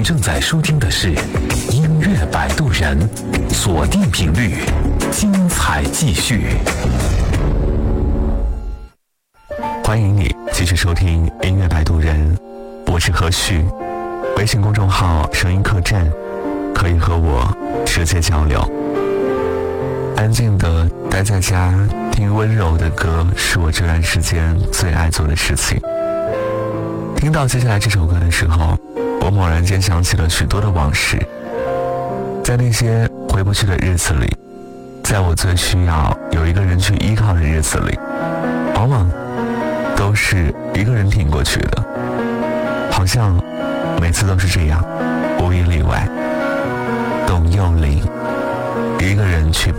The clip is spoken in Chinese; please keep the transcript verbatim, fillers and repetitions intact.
正在收听的是音乐摆渡人，锁定频率，精彩继续。欢迎你继续收听音乐摆渡人，我是何旭。微信公众号声音客栈可以和我直接交流。安静的待在家听温柔的歌是我这段时间最爱做的事情。听到接下来这首歌的时候，我猛然间想起了许多的往事。在那些回不去的日子里，在我最需要有一个人去依靠的日子里，往往都是一个人挺过去的，好像每次都是这样，无一例外。董又霖，一个人去